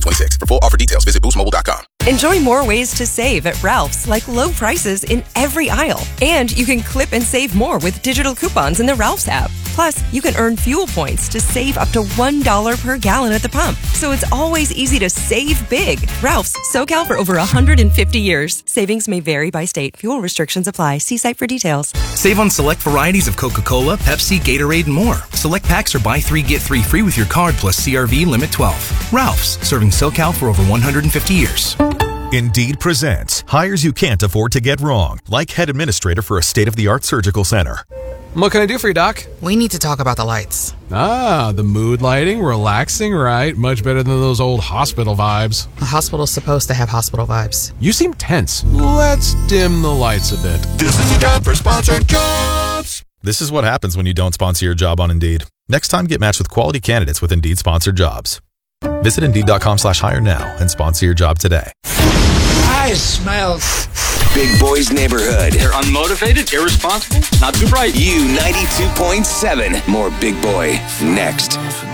26. For full offer details, visit boostmobile.com. Enjoy more ways to save at Ralph's, like low prices in every aisle. And you can clip and save more with digital coupons in the Ralph's app. Plus, you can earn fuel points to save up to $1 per gallon at the pump. So it's always easy to save big. Ralph's, SoCal for over 150 years. Savings may vary by state. Fuel restrictions apply. See site for details. Save on select varieties of Coca-Cola, Pepsi, Gatorade, and more. Select packs are buy 3, get 3 free with your card plus CRV limit 12. Ralph's, serving SoCal for over 150 years. Indeed presents hires you can't afford to get wrong, like head administrator for a state-of-the-art surgical center. What can I do for you, Doc? We need to talk about the lights. Ah, the mood lighting, relaxing, right? Much better than those old hospital vibes. A hospital's supposed to have hospital vibes. You seem tense. Let's dim the lights a bit. This is your time for sponsored jobs. This is what happens when you don't sponsor your job on Indeed. Next time, get matched with quality candidates with Indeed sponsored jobs. Visit Indeed.com/hire now and sponsor your job today. I smell Big Boy's Neighborhood. They're unmotivated, irresponsible, not too bright. U92.7. More Big Boy next.